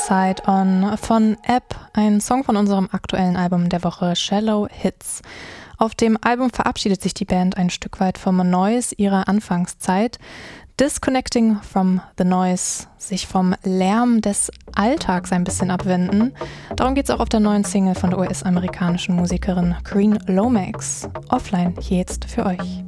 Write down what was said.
Side On von App, ein Song von unserem aktuellen Album der Woche Shallow Hits. Auf dem Album verabschiedet sich die Band ein Stück weit vom Noise ihrer Anfangszeit. Disconnecting from the Noise, sich vom Lärm des Alltags ein bisschen abwenden. Darum geht es auch auf der neuen Single von der US-amerikanischen Musikerin Green Lomax. Offline hier jetzt für euch.